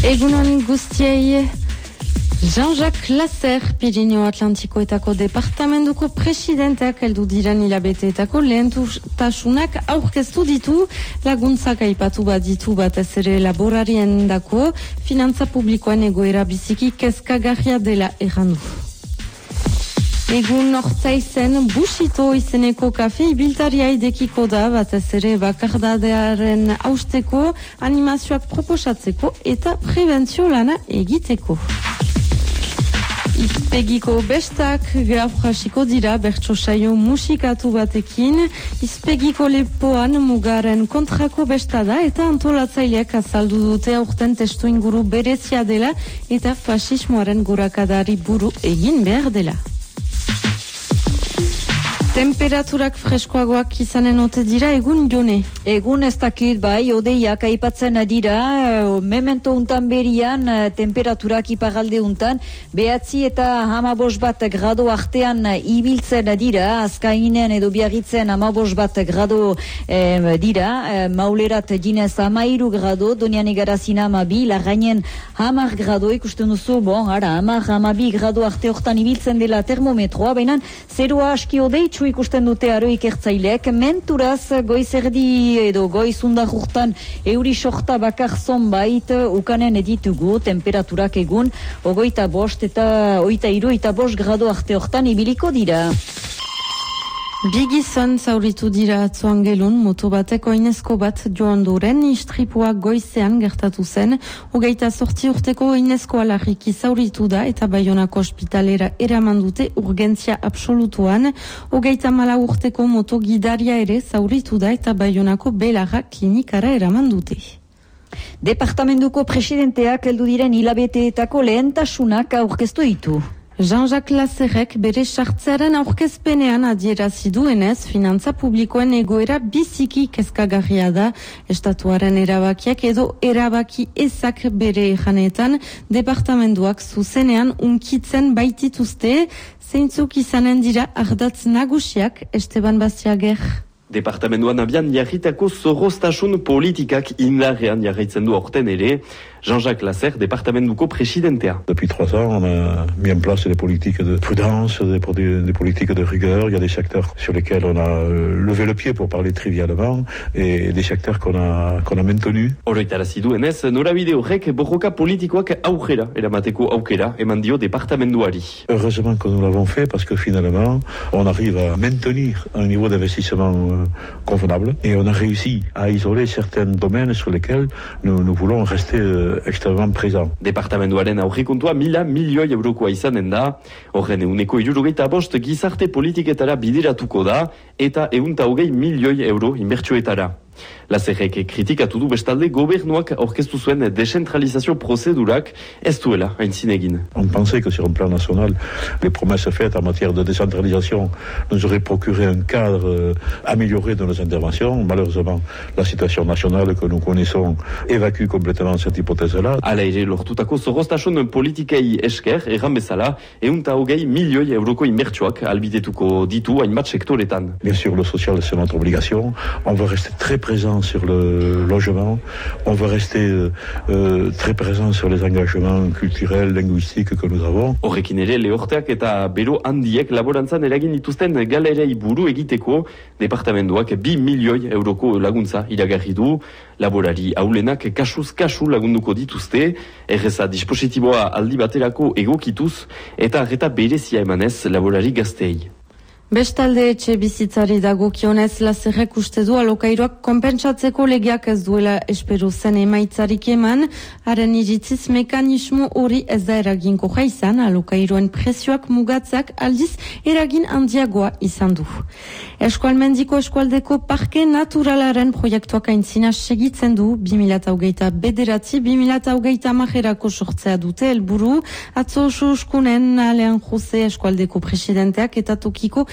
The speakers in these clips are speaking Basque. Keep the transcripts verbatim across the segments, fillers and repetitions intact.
Egunon guztiei, Jean-Jacques Lasser, Pirineo Atlantikoetako departamentuko presidenteak heldu diren hilabeteetako lehentasunak aurkeztu ditu, laguntzak aipatu bat ditu batez ere laborarien dako, finantza publikoen egoera biziki kezkagarria dela errandu. Egun Ortzaizen Busito izeneko kafe ibiltaria idekiko da, batez ere bakardadearen hausteko, animazioak proposatzeko eta prebentzio lana egiteko. Izpegiko bestak gaur hasiko dira bertso saio musikatu batekin, Izpegiko lepoan mugaren kontrako besta da eta antolatzaileak azaldu dute aurten testu inguru berezia dela eta fasismoaren gorakadari buru egin behar dela. Temperaturak freskoagoak izanen ote dira egun Jone? Egun ez dakit bai, odeiak aipatzen dira, memento untan berian temperaturak ipagalde untan, behatzi eta hamabos bat grado artean ibiltzen dira, azkainen edo biarritzen hamabos bat grado eh, dira, eh, maulerat ginez hamairu grado, donian egarazin hamabi, larrainen hamar grado, ikusten duzu, bon, ara, hamar, hamabi grado arte hortan ibiltzen dela termometroa, baina zerua aski odeitzu ikusten dute aroik ertzaileak, menturaz goizerdi edo goizundar urtan euri sorta bakar zonbait ukanen editugu, temperaturak egun ogoita bost eta oita iru eta bost grado arte hortan ibiliko dira. Bigizon zauritu dira atzoan gelun, moto bateko inezko bat joan duren, istripua goizean gertatu zen, hogeita sortzi urteko inezko alarriki zauritu da eta Baionako ospitalera eraman dute urgentzia absolutuan, hogeita mala urteko moto gidaria ere zauritu da eta Baionako belarra klinikara eraman dute. Departamentuko presidenteak heldu diren hilabeteetako lehentasunak aurkeztu ditu. Jean-Jacques Lasserrek bere sartzearen aurkezpenean adierazi duenez, finantza publikoen egoera biziki kezkagarria da, estatuaren erabakiak edo erabaki ezak bere janetan, departamentuak zuzenean unkitzen baitituzte, zeintzuk izanen dira ardatz nagusiak, Esteban Bastiager. Departamentuan abian jarritako zorroztasun politikak indarrean jarraitzen du aurten ere, Jean-Jacques Lasser, départementuko presidentea. Depuis trois ans, on a mis en place des politiques de prudence, des, des politiques de rigueur. Il y a des secteurs sur lesquels on a euh, levé le pied pour parler trivialement et des secteurs qu'on a, qu'on a maintenus. Oroitarazi duenez, norabide horrek borroka politikoak aurrera, eramateko aukera, eman dio departamentuari. Heureusement que nous l'avons fait parce que finalement, on arrive à maintenir un niveau d'investissement euh, convenable et on a réussi à isoler certains domaines sur lesquels nous, nous voulons rester euh, extrêmement présent. Departamentuaren aurrekontua mila milioi eurokoa izanen da, horren euneko hirurogeita bost gizarte politiketara bideratuko da, eta eunta hogei milioi euro inbertsioetara. Lasserrek kritikatu du bestalde gobernuak aurkeztu zuen decentralisazio prozedurak ez duela hain zinegin. On pensait que sur un plan national, les promesses faites en matière de décentralisation nous auraient procuré un cadre euh, amélioré de nos interventions. Malheureusement, la situation nationale que nous connaissons évacue complètement cette hypothèse-là. Hala ere lortutako zorroztasun politikei esker, erran bezala, eunta hogei milioi euroko inbertsioak albidetuko ditu hainbat sektoretan. Bien sûr, le social, c'est notre obligation. On veut rester très présent sur le logement, on veut rester euh, euh, très présent sur les engagements culturels, linguistiques que nous avons. Horrekin ere lehorteak eta bero handiek laborantzan eragin dituzten galerei buru egiteko, departamentuak bi milioi euroko laguntza iragarri du, laborari aulenak kasuz kasu lagunduko dituzte, erreza dispositiboa aldi baterako egokituz eta arreta berezia emanez laborari gaztei. Bestalde etxe bizitzari dagokionez Lasserrek uste du alokairuak konpentsatzeko legeak ez duela espero zen emaitzarik eman, haren iritziz mekanismo hori ez da eraginko jaizan, alokairuen prezioak mugatzak aldiz eragin handiagoa izan du. Eskualmendiko eskualdeko parke naturalaren proiektuak aintzina segitzen du, bi mila hogeita bederatzi, bi mila hogeita hamarerako sortzea dute helburu, atzo oso uskunen Alean Jose eskualdeko presidenteak eta tokiko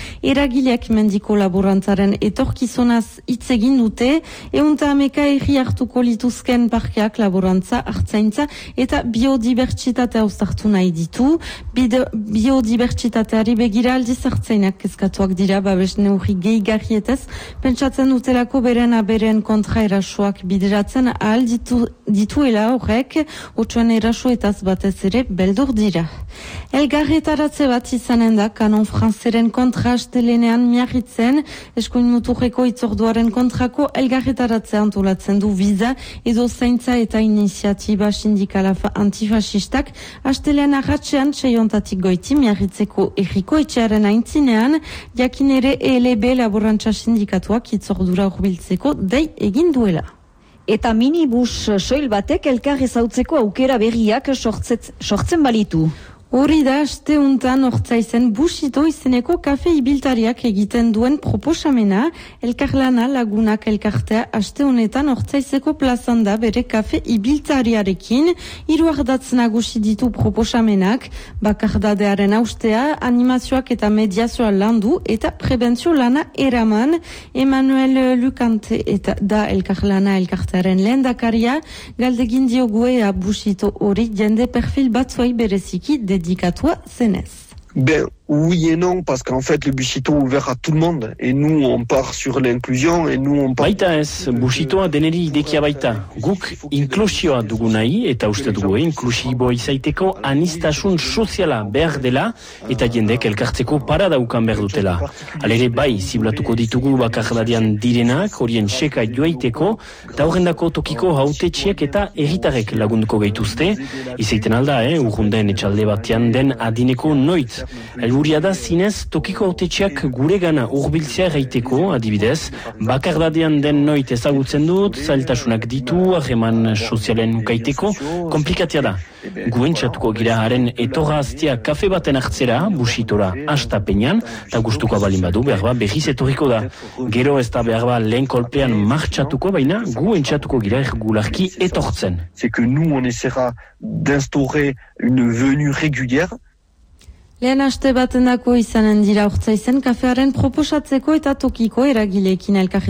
eragileak mendiko laborantzaren etorkizonaz hitz egin dute, eunta ameka erri hartuko lituzken parkeak laborantza, hartzaintza eta biodibertsitatea uztartu nahi ditu. Bide, biodibertsitateari begira aldiz hartzainak kezkatuak dira babes neurri gehigarrietez, pentsatzen dutelako beren aberen kontra erasoak bideratzen ahal ditu, dituela horrek, otsuan erasoetaz batez ere beldur dira. Elgarretaratze bat izanen da kanon franzeren kontra astelenean miarritzen, eskuin muturreko itzorduaren kontrako elgarretaratze antolatzen du Viza edo zaintza eta iniziatiba sindikala antifasistak astelean arratsean seiontatik goiti miarritzeko erriko etxearen aintzinean, jakin ere E L B laborantza sindikatuak itzordura urbiltzeko dei egin duela. Eta minibus soil batek elkar ezautzeko aukera berriak sortzen balitu. Hori da, aste untan ortsaizen busito izeneko kafe ibiltariak egiten duen proposamena, elkarlana lagunak elkartea aste honetan ortsaizeko plazan da bere kafe ibiltariarekin, hiru ardatz nagusi ditu proposamenak, bakardadearen austea, animazioak eta mediazioa landu eta prebentzio lana eraman. Emmanuel Lucante eta da elkarlana elkartearen lehendakaria, galdegin dioguea busito hori jende perfil batzuei bereziki dédicatoire zenez. Ben oui et non, parce qu'en fait le busito est ouvert à tout le monde et nous on part sur l'inclusion et nous on part... Baita ez, busitoa deneri idekia baita. Guk inklusioa dugu nahi eta uste dugu inklusibo izaiteko anistasun soziala behar dela eta jendek elkartzeko para daukan behar dutela. Alere bai, ziblatuko ditugu bakardadian direnak, horien seka joaiteko, eta horrendako tokiko hautetxiek eta erritarek lagunduko gaituzte, izaiten alda, eh, urrunden etxalde batean den adineko noit. Elburia da zinez tokiko hautetxeak gure gana urbiltzea gaiteko, adibidez, bakardadean den noit ezagutzen dut, zailtasunak ditu, harreman sozialen ukaiteko, komplikatia da. Guen txatuko gira haren etorra aztea kafe baten hartzera, busitora astapenean, eta gustuko balin badu, behar ba, berriz etorriko da. Gero ez da behar ba, lehen kolpean martxatuko, baina guen txatuko gira ergularki etortzen. C'est que nous on essaiera d'instaurer une venue régulière. Lehen aste batendako izanen dira ortsaizen kafearen proposatzeko eta tokiko eragileekin elkar